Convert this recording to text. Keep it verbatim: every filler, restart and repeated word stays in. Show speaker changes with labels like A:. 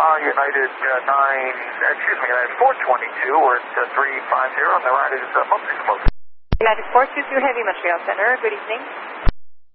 A: Omaha, United uh, nine, excuse me, United four twenty-two, we're at uh, three five zero, and the ride is uh, most explosive.
B: United four two two Heavy, Montreal Center, good evening.